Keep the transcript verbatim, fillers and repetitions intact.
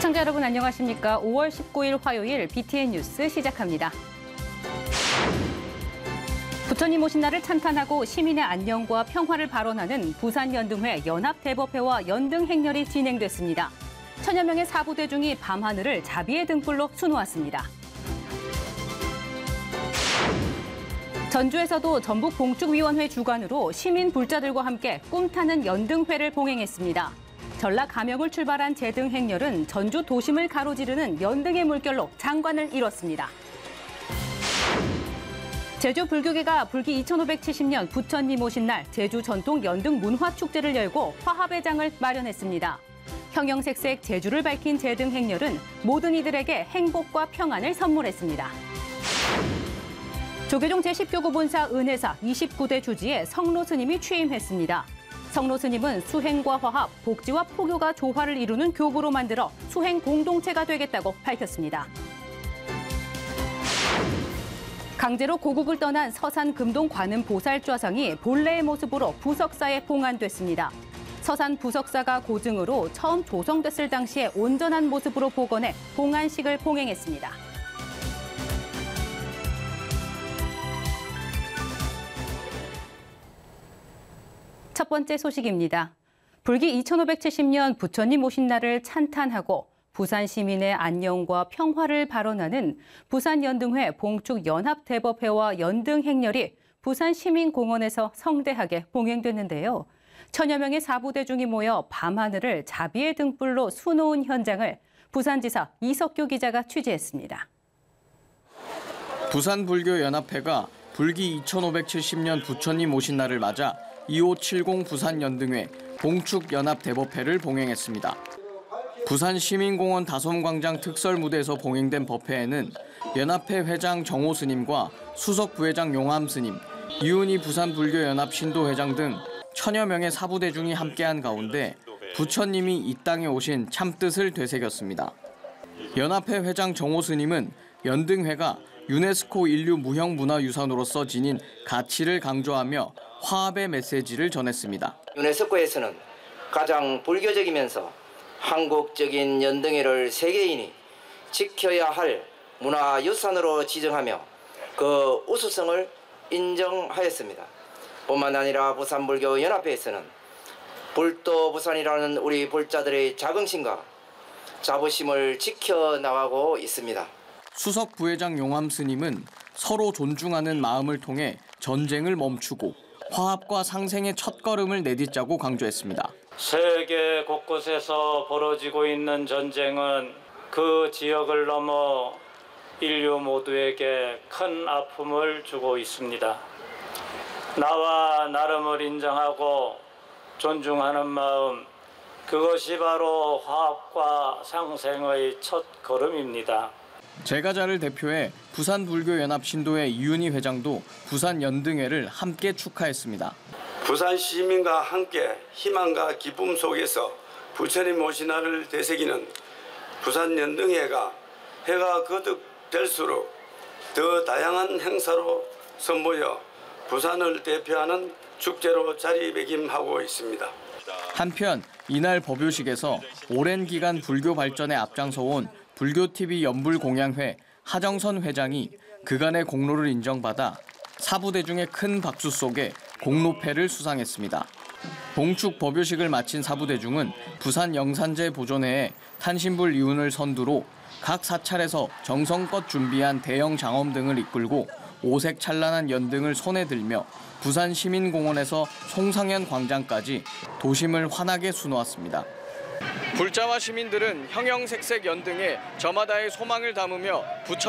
시청자 여러분 안녕하십니까? 오월 십구일 화요일 비티엔 뉴스 시작합니다. 부처님 오신 날을 찬탄하고 시민의 안녕과 평화를 발언하는 부산연등회 연합대법회와 연등 행렬이 진행됐습니다. 천여 명의 사부대중이 밤하늘을 자비의 등불로 수놓았습니다. 전주에서도 전북봉축위원회 주관으로 시민 불자들과 함께 꿈타는 연등회를 봉행했습니다. 전라 감영을 출발한 제등 행렬은 전주 도심을 가로지르는 연등의 물결로 장관을 이뤘습니다. 제주 불교계가 불기 이천오백칠십 년 부처님 오신 날 제주 전통 연등 문화축제를 열고 화합의 장을 마련했습니다. 형형색색 제주를 밝힌 제등 행렬은 모든 이들에게 행복과 평안을 선물했습니다. 조계종 제십 교구 본사 은혜사 이십구 대 주지에 성로 스님이 취임했습니다. 성로 스님은 수행과 화합, 복지와 포교가 조화를 이루는 교구로 만들어 수행 공동체가 되겠다고 밝혔습니다. 강제로 고국을 떠난 서산 금동 관음 보살좌상이 본래의 모습으로 부석사에 봉안됐습니다. 서산 부석사가 고증으로 처음 조성됐을 당시의 온전한 모습으로 복원해 봉안식을 봉행했습니다. 첫 번째 소식입니다. 불기 이천오백칠십 년 부처님 오신 날을 찬탄하고 부산 시민의 안녕과 평화를 발언하는 부산연등회 봉축연합대법회와 연등 행렬이 부산시민공원에서 성대하게 봉행됐는데요. 천여 명의 사부대중이 모여 밤하늘을 자비의 등불로 수놓은 현장을 부산지사 이석규 기자가 취재했습니다. 부산불교연합회가 불기 이천오백칠십 년 부처님 오신 날을 맞아 이오칠공 부산연등회 봉축연합대법회를 봉행했습니다. 부산시민공원 다솜광장 특설무대에서 봉행된 법회에는 연합회 회장 정호 스님과 수석 부회장 용암 스님, 이윤희 부산불교연합 신도회장 등 천여 명의 사부대중이 함께한 가운데 부처님이 이 땅에 오신 참뜻을 되새겼습니다. 연합회 회장 정호 스님은 연등회가 유네스코 인류 무형문화유산으로서 지닌 가치를 강조하며 화합의 메시지를 전했습니다. 유네스코에서는 가장 불교적이면서 한국적인 연등회를 세계인이 지켜야 할 문화유산으로 지정하며 그 우수성을 인정하였습니다. 뿐만 아니라 부산불교연합회에서는 불도 부산이라는 우리 불자들의 자긍심과 자부심을 지켜나가고 있습니다. 수석 부회장 용암 스님은 서로 존중하는 마음을 통해 전쟁을 멈추고 화합과 상생의 첫걸음을 내딛자고 강조했습니다. 세계 곳곳에서 벌어지고 있는 전쟁은 그 지역을 넘어 인류 모두에게 큰 아픔을 주고 있습니다. 나와 나름을 인정하고 존중하는 마음, 그것이 바로 화합과 상생의 첫 걸음입니다. 제가자를 대표해 부산불교연합 신도회 이윤희 회장도 부산연등회를 함께 축하했습니다. 부산 시민과 함께 희망과 기쁨 속에서 부처님 오신 날을 되새기는 부산연등회가 해가 거듭될수록 더 다양한 행사로 선보여 부산을 대표하는 축제로 자리매김하고 있습니다. 한편 이날 법요식에서 오랜 기간 불교 발전에 앞장서온 불교티비 연불공양회 하정선 회장이 그간의 공로를 인정받아 사부대중의 큰 박수 속에 공로패를 수상했습니다. 봉축 법요식을 마친 사부대중은 부산 영산제 보존회에 탄신불 이운을 선두로 각 사찰에서 정성껏 준비한 대형 장엄 등을 이끌고 오색 찬란한 연등을 손에 들며 부산 시민공원에서 송상현 광장까지 도심을 환하게 수놓았습니다. 불자와 시민들은 형형색색 연등에 저마다의 소망을 담으며 부처